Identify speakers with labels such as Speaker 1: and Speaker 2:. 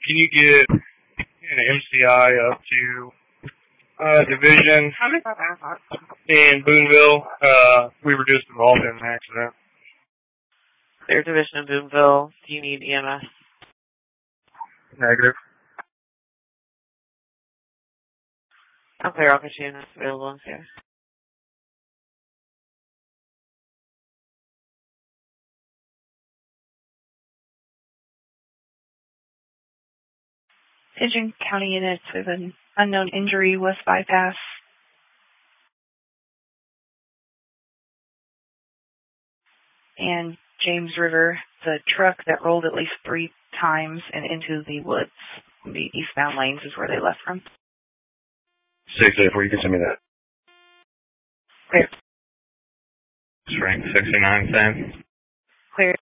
Speaker 1: can you get an MCI up to Division in Boonville? We were just involved in an accident.
Speaker 2: Their division in Boonville. Do you need EMS?
Speaker 1: Negative.
Speaker 2: Okay, I'll get you units available here.
Speaker 3: Pigeon County units with an unknown injury, West Bypass. And James River, the truck that rolled at least 3 times and into the woods. The eastbound lanes is where they left from.
Speaker 4: 684, you can send me that.
Speaker 3: Clear.
Speaker 1: Strength 69, Sam.
Speaker 3: Clear.